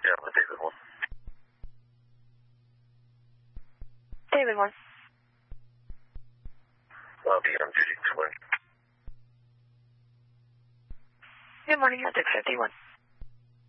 Yeah, I'm David 1. David 1. I'll be on duty tomorrow. Good morning, District 51.